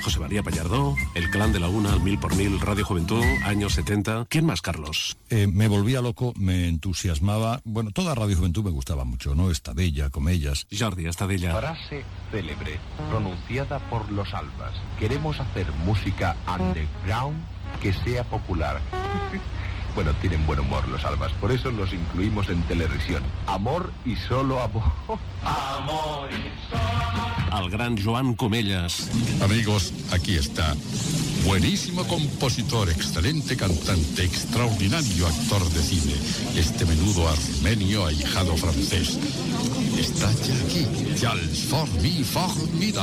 José María Pallardó, El Clan de la Una, al 1000 por 1000, Radio Juventud, años 70. ¿Quién más, Carlos? Me volvía loco, me entusiasmaba. Bueno, toda Radio Juventud me gustaba mucho, ¿no? Estadella, Comellas. Jordi Estadella. Frase célebre, pronunciada por los Albas. Queremos hacer música underground que sea popular. Bueno, tienen buen humor los Albas, por eso los incluimos en Televisión. Amor y solo amor. Amor y solo amor. Al gran Joan Comellas. Amigos, aquí está. Buenísimo compositor, excelente cantante, extraordinario actor de cine. Este menudo armenio ahijado francés. Está ya aquí. Jals for mi formidable.